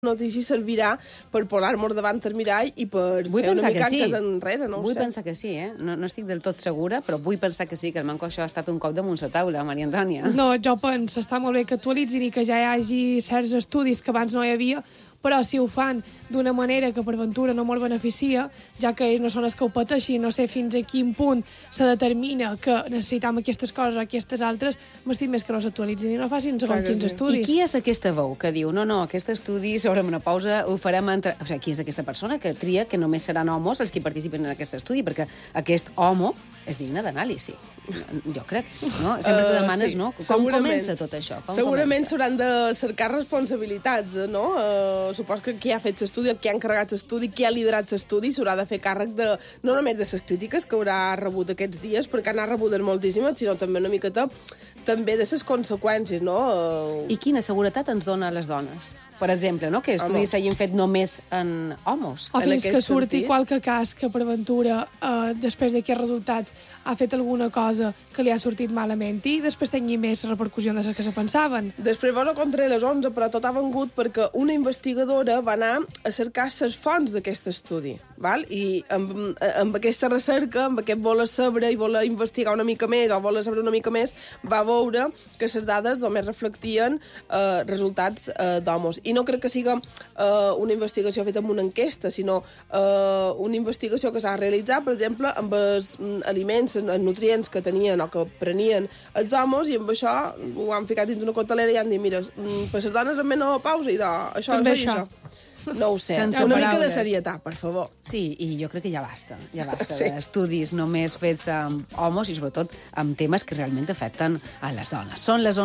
notícia servirà per posar-nos davant el mirall i per fer una mica anques enrere, no ho sé. Vull pensar que sí, eh? No estic del tot segura, però vull pensar que sí, que el manco això ha estat un cop damunt la taula, Maria Antònia. No, jo penso, està molt bé que actualitzin i que ja hi hagi certs estudis que abans no hi havia, però si ho fan d'una manera que per ventura no molt beneficia, ja que ells no són els que ho pateixin, no sé fins a quin punt se determina que necessitam aquestes coses o aquestes altres, m'estic més que no s'actualitzin i no facin segons quins estudis. I qui és aquesta veu que diu, no, aquest estudi sobre menopausa ho farem entre... O sigui, qui és aquesta persona que tria que només seran homes els que participen en aquest estudi? Perquè aquest homo és digne d'anàlisi. Jo crec, no? Sempre te demanes, no? Com comença tot això? Segurament s'hauran de cercar responsabilitats, no? Supos que qui ha fet l'estudi, qui ha encarregat l'estudi, qui ha liderat l'estudi, s'haurà de fer càrrec de, no només de les crítiques que haurà rebut aquests dies, perquè n'ha rebudes moltíssimes, sinó també una miqueta també de les conseqüències, no? I quina seguretat ens dona a les dones? Per exemple, no? Que estudis s'hagin fet només en homes. O fins que surti qualque cas que per ventura, després d'aquests resultats, ha fet alguna cosa que li ha sortit malament i després tingui més repercussió de les que se pensaven. Després vos ho contaré a les 11, però tot ha vengut perquè una investigadora va anar a cercar les fonts d'aquest estudi, val? I amb aquesta recerca, amb aquest voler saber i voler investigar una mica més o voler saber una mica més, va veure que les dades només reflectien resultats d'homes. I no crec que siga una investigació feta amb una enquesta, sinó una investigació que s'ha realitzat, per exemple, amb els aliments, els nutrients que tenien o que prenien els homes, i amb això ho han ficat dins una cotelera i han dit, mira, per les dones amb menopausa i això també és això. No ho sé, sense una paraules. mica de serietat, per favor. Sí, i jo crec que ja basta Sí. d'estudis només fets amb homes i sobretot amb temes que realment afecten a les dones. Són les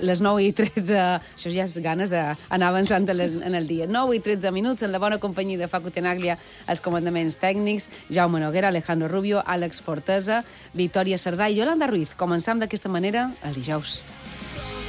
9:13, això ja és ganes d'anar avançant en el dia. 9:13 minuts, en la bona companyia de Facu Tenaglia, els comandaments tècnics, Jaume Noguera, Alejandro Rubio, Àlex Fortesa, Victòria Cerdà i Yolanda Ruiz. Començam d'aquesta manera el dijous.